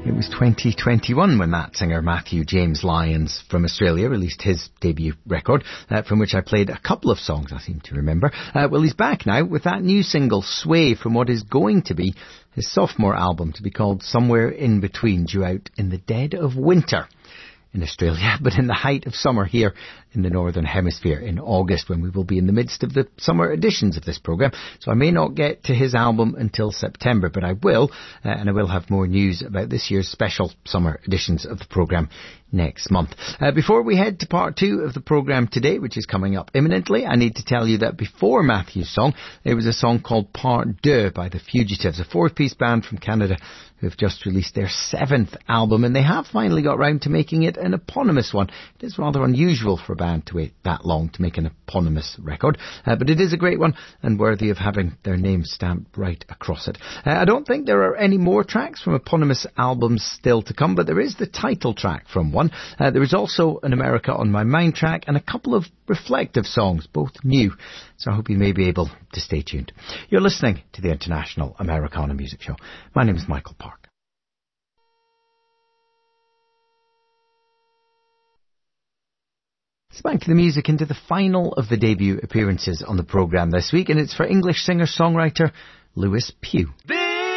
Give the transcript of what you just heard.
It was 2021 when that singer Matthew James Lyons from Australia released his debut record, from which I played a couple of songs I seem to remember. Well, he's back now with that new single, Sway, from what is going to be his sophomore album, to be called Somewhere in Between, due out in the dead of winter in Australia, but in the height of summer here in the Northern Hemisphere in August, when we will be in the midst of the summer editions of this programme. So I may not get to his album until September, but I will, and I will have more news about this year's special summer editions of the programme next month. Before we head to part 2 of the programme today, which is coming up imminently, I need to tell you that before Matthew's song, there was a song called Part 2 by The Fugitives, a 4-piece band from Canada who have just released their 7th album, and they have finally got round to making it an eponymous one. It is rather unusual for a band to wait that long to make an eponymous record, but it is a great one and worthy of having their name stamped right across it. I don't think there are any more tracks from eponymous albums still to come, but there is the title track from one. There is also an America on My Mind track and a couple of reflective songs, both new, so I hope you may be able to stay tuned. You're listening to the International Americana Music Show. My name is Michael Park. It's back to the music, into the final of the debut appearances on the programme this week, and it's for English singer-songwriter Lewis Pugh.